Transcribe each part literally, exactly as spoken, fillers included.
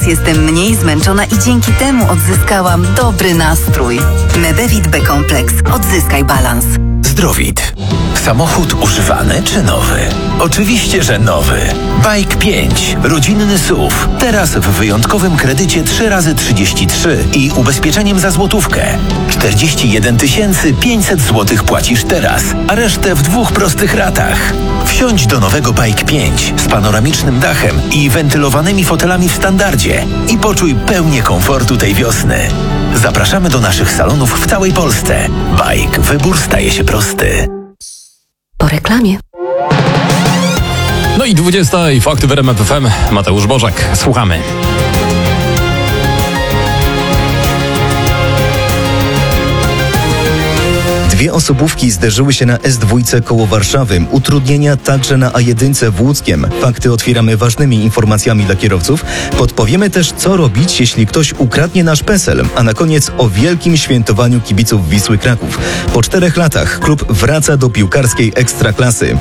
jestem mniej zmęczona i dzięki temu odzyskałam dobry nastrój. Medevit B-kompleks. Odzyskaj balans. Zdrowit. Samochód używany czy nowy? Oczywiście, że nowy. Bike pięć. Rodzinny S U V. Teraz w wyjątkowym kredycie trzy razy trzydzieści trzy i ubezpieczeniem za złotówkę. czterdzieści jeden tysięcy pięćset złotych płacisz teraz, a resztę w dwóch prostych ratach. Wsiądź do nowego Bike pięć z panoramicznym dachem i wentylowanymi fotelami w standardzie i poczuj pełnię komfortu tej wiosny. Zapraszamy do naszych salonów w całej Polsce. Bike. Wybór staje się prosty. Po reklamie. No i dwudziesta i fakty w R M F F M. Mateusz Bożek. Słuchamy. Dwie osobówki zderzyły się na S dwa koło Warszawy. Utrudnienia także na A jeden w Łódzkiem. Fakty otwieramy ważnymi informacjami dla kierowców. Podpowiemy też, co robić, jeśli ktoś ukradnie nasz PESEL. A na koniec o wielkim świętowaniu kibiców Wisły Kraków. Po czterech latach klub wraca do piłkarskiej ekstraklasy.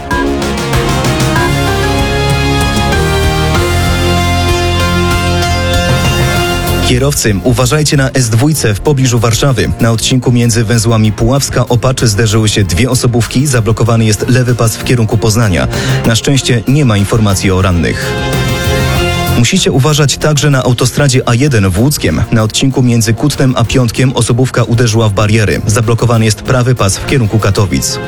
Kierowcy, uważajcie na S dwa w pobliżu Warszawy. Na odcinku między węzłami Puławska-Opacz zderzyły się dwie osobówki. Zablokowany jest lewy pas w kierunku Poznania. Na szczęście nie ma informacji o rannych. Musicie uważać także na autostradzie A jeden w Łódzkiem. Na odcinku między Kutnem a Piątkiem osobówka uderzyła w bariery. Zablokowany jest prawy pas w kierunku Katowic.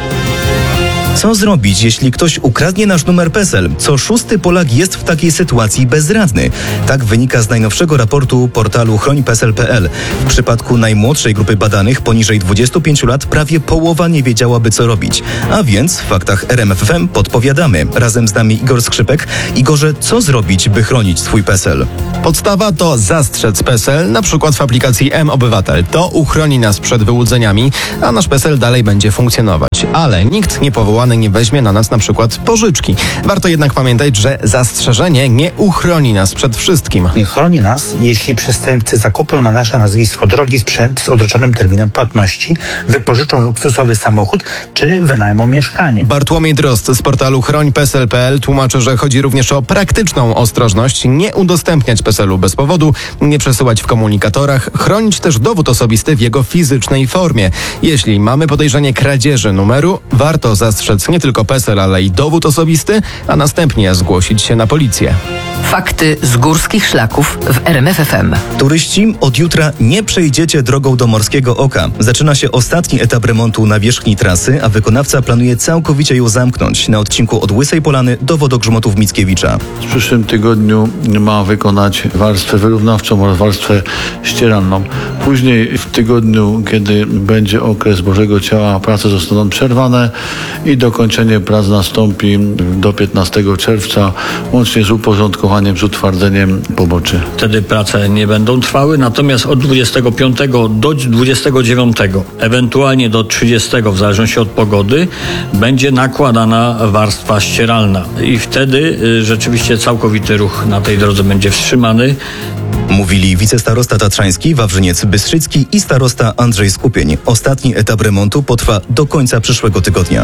Co zrobić, jeśli ktoś ukradnie nasz numer PESEL? Co szósty Polak jest w takiej sytuacji bezradny. Tak wynika z najnowszego raportu portalu chroń pesel kropka p l. W przypadku najmłodszej grupy badanych poniżej dwudziestu pięciu lat prawie połowa nie wiedziałaby, co robić. A więc w faktach R M F F M podpowiadamy. Razem z nami Igor Skrzypek. Igorze, co zrobić, by chronić swój PESEL? Podstawa to zastrzec PESEL, na przykład w aplikacji M-Obywatel. To uchroni nas przed wyłudzeniami, a nasz PESEL dalej będzie funkcjonować. Ale nikt niepowołany nie weźmie na nas na przykład pożyczki. Warto jednak pamiętać, że zastrzeżenie nie uchroni nas przed wszystkim. Nie chroni nas, jeśli przestępcy zakupią na nasze nazwisko drogi sprzęt z odroczonym terminem płatności, wypożyczą luksusowy samochód czy wynajmą mieszkanie. Bartłomiej Drozd z portalu chroń pesel kropka p l tłumaczy, że chodzi również o praktyczną ostrożność, nie udostępniać PESEL-u bez powodu, nie przesyłać w komunikatorach, chronić też dowód osobisty w jego fizycznej formie. Jeśli mamy podejrzenie kradzieży numeru, warto zastrzec nie tylko PESEL, ale i dowód osobisty, a następnie zgłosić się na policję. Fakty z górskich szlaków w R M F F M. Turyści, od jutra nie przejdziecie drogą do Morskiego Oka. Zaczyna się ostatni etap remontu nawierzchni trasy, a wykonawca planuje całkowicie ją zamknąć na odcinku od Łysej Polany do wodogrzmotów Mickiewicza. W przyszłym tygodniu ma wykonać warstwę wyrównawczą oraz warstwę ścieralną. Później w tygodniu, kiedy będzie okres Bożego Ciała, prace zostaną przerwane i dokończenie prac nastąpi do piętnastego czerwca, łącznie z uporządkowaniem, z utwardzeniem poboczy. Wtedy prace nie będą trwały, natomiast od dwudziestego piątego do dwudziestego dziewiątego, ewentualnie do trzydziestego, w zależności od pogody, będzie nakładana warstwa ścieralna i wtedy y, rzeczywiście całkowity ruch na tej drodze będzie wstrzymany. Mówili wicestarosta tatrzański Wawrzyniec Bystrzycki i starosta Andrzej Skupień. Ostatni etap remontu potrwa do końca przyszłego tygodnia.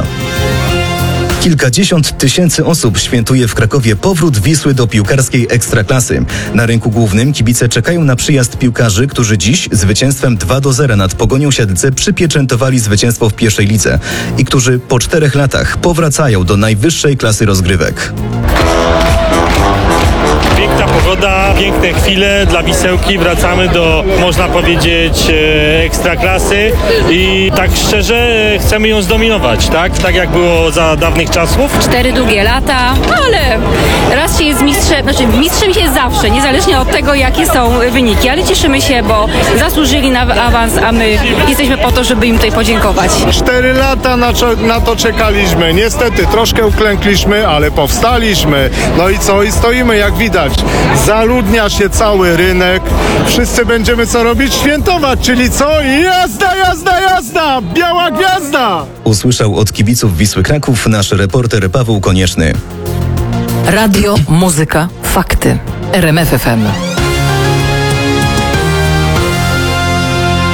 Kilkadziesiąt tysięcy osób świętuje w Krakowie powrót Wisły do piłkarskiej ekstraklasy. Na rynku głównym kibice czekają na przyjazd piłkarzy, którzy dziś zwycięstwem dwa do zera nad Pogonią Siedlce przypieczętowali zwycięstwo w pierwszej lidze i którzy po czterech latach powracają do najwyższej klasy rozgrywek. Piękna pogoda, piękne chwile dla Wisełki. Wracamy do, można powiedzieć, ekstraklasy i tak szczerze chcemy ją zdominować, tak? Tak jak było za dawnych czasów. Cztery długie lata, ale raz się jest mistrzem, znaczy mistrzem się jest zawsze, niezależnie od tego, jakie są wyniki, ale cieszymy się, bo zasłużyli na awans, a my jesteśmy po to, żeby im tutaj podziękować. Cztery lata na, na to czekaliśmy. Niestety troszkę uklękliśmy, ale powstaliśmy. No i co? I stoimy, jak widać. Zaludnia się cały rynek. Wszyscy będziemy co robić? Świętować, czyli co? Jazda, jazda, jazda! Biała gwiazda! Usłyszał od kibiców Wisły Kraków nasz reporter Paweł Konieczny. Radio, muzyka, fakty. R M F F M.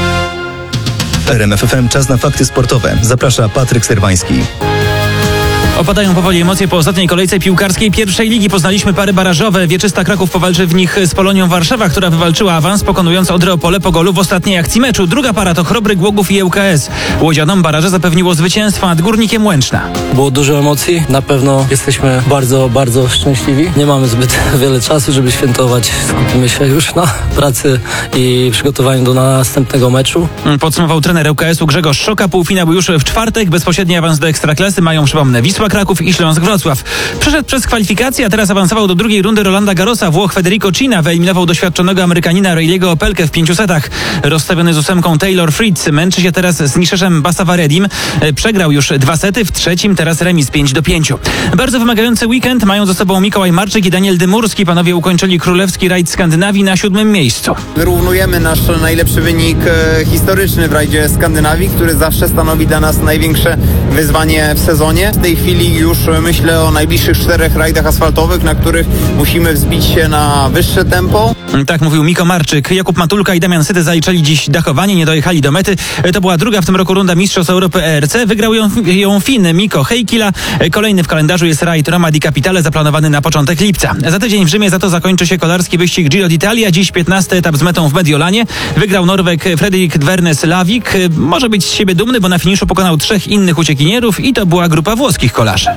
R M F F M, czas na fakty sportowe. Zaprasza Patryk Serwański. Opadają powoli emocje po ostatniej kolejce piłkarskiej pierwszej ligi. Poznaliśmy pary barażowe. Wieczysta Kraków powalczy w nich z Polonią Warszawa, która wywalczyła awans, pokonując Odrę Opole po golu w ostatniej akcji meczu. Druga para to Chrobry Głogów i E U K S. Łodzianom baraże zapewniło zwycięstwo nad Górnikiem Łęczna. Było dużo emocji. Na pewno jesteśmy bardzo, bardzo szczęśliwi. Nie mamy zbyt wiele czasu, żeby świętować. Skupimy się już na pracy i przygotowaniu do następnego meczu. Podsumował trener E U K S-u Grzegorz Szoka. Półfinał już w czwartek. Bezpośredni awans do Ekstraklasy mają, przypomnę, Wisła Kraków i Śląsk Wrocław. Przeszedł przez kwalifikacje, a teraz awansował do drugiej rundy Rolanda Garrosa. Włoch Federico Cina wyeliminował doświadczonego Amerykanina Rayleigh'ego Opelkę w pięciu setach. Rozstawiony z ósemką Taylor Fritz męczy się teraz z Niszeszem Basavaredim. Przegrał już dwa sety, w trzecim teraz remis pięć do pięciu. Bardzo wymagający weekend mają ze sobą Mikołaj Marczyk i Daniel Dymurski. Panowie ukończyli królewski rajd Skandynawii na siódmym miejscu. Wyrównujemy nasz najlepszy wynik e, historyczny w rajdzie Skandynawii, który zawsze stanowi dla nas największe wyzwanie w sezonie. W tej chwili już myślę o najbliższych czterech rajdach asfaltowych, na których musimy wzbić się na wyższe tempo. Tak mówił Miko Marczyk. Jakub Matulka i Damian Syty zaliczyli dziś dachowanie, nie dojechali do mety. To była druga w tym roku runda Mistrzostw Europy E R C. Wygrał ją, ją Fin Miko Heikkila. Kolejny w kalendarzu jest rajd Roma di Capitale zaplanowany na początek lipca. Za tydzień w Rzymie za to zakończy się kolarski wyścig Giro d'Italia. Dziś piętnasty etap z metą w Mediolanie. Wygrał Norweg Fredrik Dwernes-Lavik. Może być z siebie dumny, bo na finiszu pokonał trzech innych uciekinierów i to była grupa włoskich kolarzy.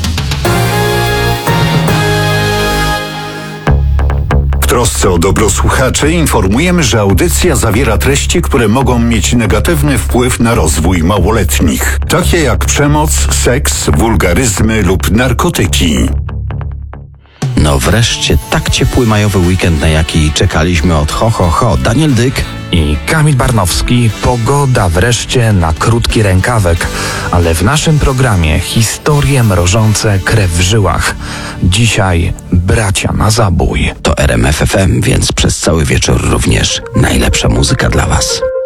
W trosce o dobro słuchaczy informujemy, że audycja zawiera treści, które mogą mieć negatywny wpływ na rozwój małoletnich, takie jak przemoc, seks, wulgaryzmy lub narkotyki. No wreszcie tak ciepły majowy weekend, na jaki czekaliśmy od ho, ho, ho. Daniel Dyk i Kamil Barnowski. Pogoda wreszcie na krótki rękawek, ale w naszym programie historie mrożące krew w żyłach. Dzisiaj bracia na zabój. To R M F F M, więc przez cały wieczór również najlepsza muzyka dla Was.